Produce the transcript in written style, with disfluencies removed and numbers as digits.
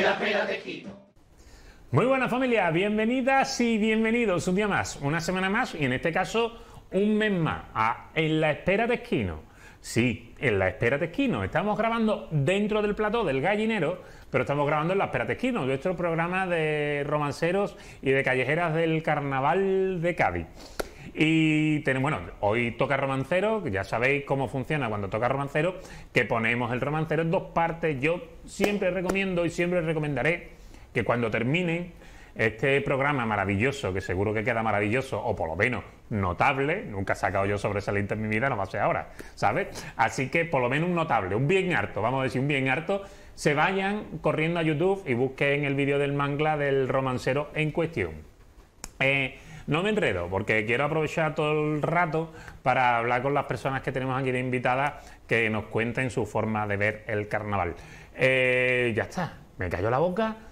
la espera de Esquino. Muy buenas familia, bienvenidas y bienvenidos un día más, una semana más y en este caso un mes más En la espera de Esquino. Sí, en la espera de Esquino. Estamos grabando dentro del plató del Gallinero, pero estamos grabando en la espera de Esquino, nuestro programa de romanceros y de callejeras del Carnaval de Cádiz. Y tenemos, bueno, hoy toca romancero, que ya sabéis cómo funciona cuando toca romancero, que ponemos el romancero en dos partes. Yo siempre recomiendo y siempre recomendaré que cuando termine este programa maravilloso, que seguro que queda maravilloso, o por lo menos notable, nunca he sacado yo sobresaliente en mi vida, no va a ser ahora, ¿sabes? Así que por lo menos un notable, un bien harto, vamos a decir un bien harto, se vayan corriendo a YouTube y busquen el vídeo del mangla del romancero en cuestión. No me enredo, porque quiero aprovechar todo el rato para hablar con las personas que tenemos aquí de invitadas que nos cuenten su forma de ver el carnaval. Ya está, me cayó la boca.